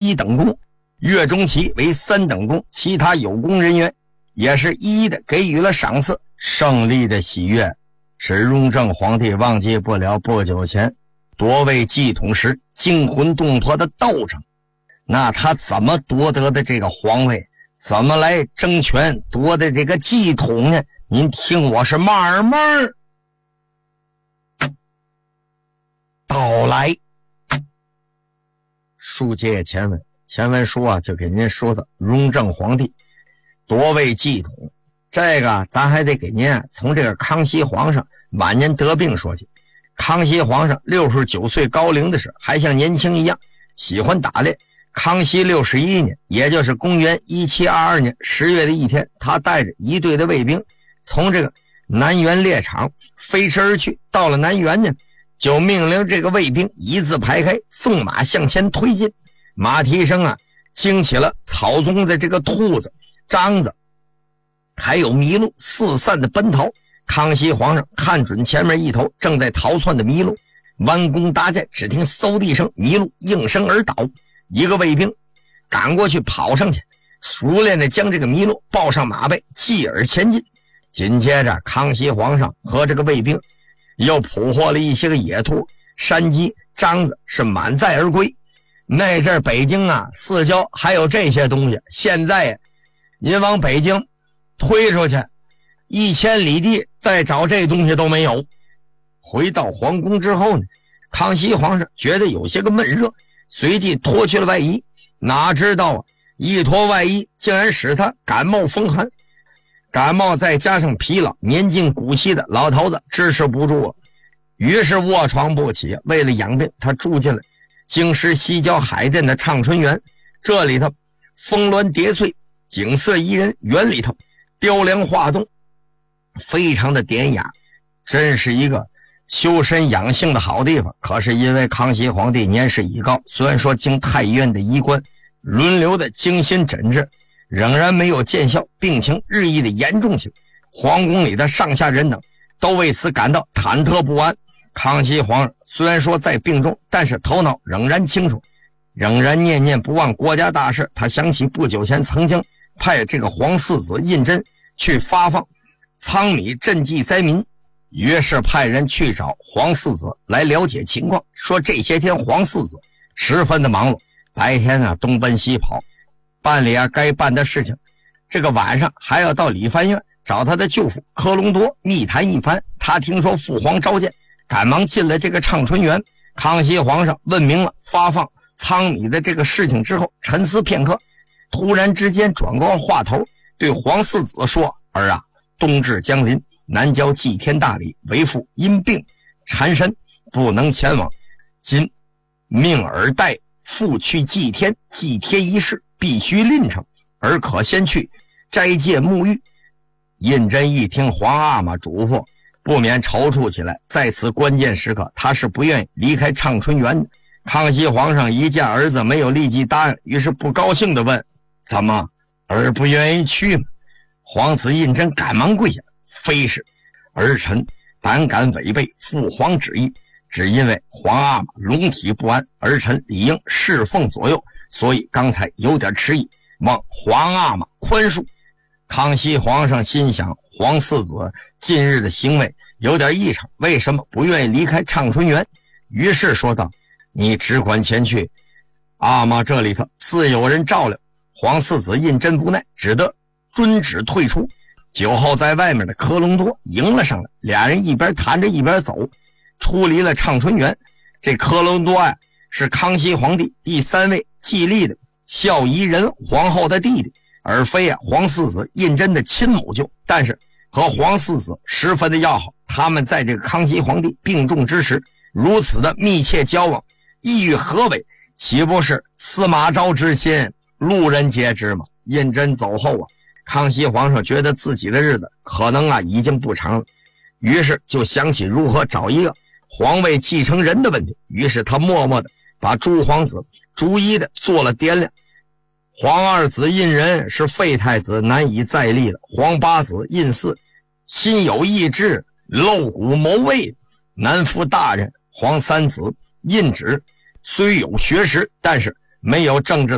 1等功，岳钟琪为3等功，其他有功人员也是一一的给予了赏赐。胜利的喜悦使雍正皇帝忘记不了不久前夺位继统时惊魂动魄的斗争。那他怎么夺得的这个皇位，怎么来争权夺的这个继统呢？您听我是慢慢道来。书接前文，前文书就给您说的雍正皇帝夺位继统，这个咱还得给您从这个康熙皇上晚年得病说起。康熙皇上69岁高龄的时候，还像年轻一样喜欢打猎。康熙61年，也就是公元1722年10月的一天，他带着一队的卫兵从这个南园猎场飞驰而去。到了南园呢，就命令这个卫兵一字排开，纵马向前推进。马蹄声惊起了草中的这个兔子、獐子还有麋鹿四散的奔逃。康熙皇上看准前面一头正在逃窜的麋鹿，弯弓搭箭，只听嗖的一声，麋鹿应声而倒。一个卫兵赶过去跑上去，熟练的将这个麋鹿抱上马背，继而前进。紧接着康熙皇上和这个卫兵又捕获了一些个野兔、山鸡、獐子，是满载而归。那阵北京四郊还有这些东西，现在您往北京推出去1000里地，再找这东西都没有。回到皇宫之后呢，康熙皇上觉得有些个闷热，随即脱去了外衣。哪知道一脱外衣竟然使他感冒风寒，感冒再加上疲劳，年近古稀的老头子支持不住了，于是卧床不起。为了养病，他住进了京师西郊海淀的畅春园。这里头峰峦叠翠，景色宜人，园里头雕梁画栋，非常的典雅，真是一个修身养性的好地方。可是因为康熙皇帝年事已高，虽然说经太医院的医官轮流的精心诊治，仍然没有见效，病情日益的严重起来。皇宫里的上下人等都为此感到忐忑不安。康熙皇上虽然说在病中，但是头脑仍然清楚，仍然念念不忘国家大事。他想起不久前曾经派这个皇四子胤禛去发放仓米赈济灾民，于是派人去找皇四子来了解情况，说这些天皇四子十分的忙碌，白天东奔西跑，办理该办的事情，这个晚上还要到理藩院找他的舅父科隆多密谈一番。他听说父皇召见，赶忙进了这个畅春园。康熙皇上问明了发放仓米的这个事情之后，沉思片刻，突然之间转过话头，对皇四子说：儿冬至将临，南郊祭天大礼，为父因病缠身，不能前往，今命儿代父去祭天，祭天一事必须吝成，而可先去斋戒沐浴。胤禛一听皇阿玛嘱咐，不免踌躇起来。在此关键时刻，他是不愿意离开畅春园的。康熙皇上一见儿子没有立即答应，于是不高兴地问：怎么儿不愿意去吗？皇子胤禛赶忙跪下：非是，儿臣胆敢违背父皇旨意，只因为皇阿玛龙体不安，儿臣理应侍奉左右，所以刚才有点迟疑，望皇阿玛宽恕。康熙皇上心想，皇四子近日的行为有点异常，为什么不愿意离开畅春园？于是说道：你只管前去，阿玛这里头自有人照料。皇四子胤禛不耐，只得遵旨退出。酒后在外面的科隆多迎了上来，俩人一边谈着一边走，出离了畅春园。这科隆多是康熙皇帝第3位继立的孝仪仁皇后的弟弟，而非皇四子胤禛的亲母舅，但是和皇四子十分的要好。他们在这个康熙皇帝病重之时如此的密切交往，意欲何为，岂不是司马昭之心，路人皆知吗？胤禛走后康熙皇上觉得自己的日子可能已经不长了，于是就想起如何找一个皇位继承人的问题。于是他默默的把诸皇子逐一的做了掂量。皇二子胤仁是废太子，难以再立了；皇八子胤四心有意志，露骨谋位，难服大人；皇三子胤祉虽有学识，但是没有政治